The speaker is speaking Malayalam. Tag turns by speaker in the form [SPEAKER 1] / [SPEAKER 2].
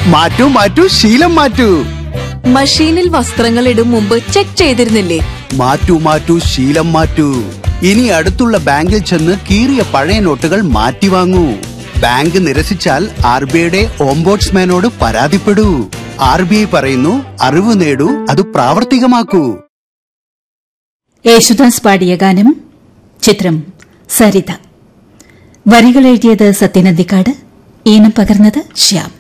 [SPEAKER 1] മാറ്റൂ മാറ്റൂ ശീലം മാറ്റൂ.
[SPEAKER 2] മഷീനിൽ വസ്ത്രങ്ങൾ ഇടും മുമ്പ് ചെക്ക് ചെയ്തിരുന്നില്ലേ?
[SPEAKER 1] മാറ്റൂ മാറ്റൂ ശീലം മാറ്റൂ. ഇനി അടുത്തുള്ള ബാങ്കിൽ ചെന്ന് കീറിയ പഴയ നോട്ടുകൾ മാറ്റി വാങ്ങൂ. ബാങ്ക് നിരസിച്ചാൽ RBIയുടെ ഓംബോഡ്സ്മാനോട് പരാതിപ്പെടൂ. RBI പറയുന്നു, അറിവ് നേടൂ, അത് പ്രാവർത്തികമാക്കൂ.
[SPEAKER 3] യേശുദാസ് പാടിയ ഗാനം. ചിത്രം സരിത. വരികൾ എഴുതിയത് സത്യനന്ദിക്കാട്, ഈണം പകർന്നത് ശ്യാം.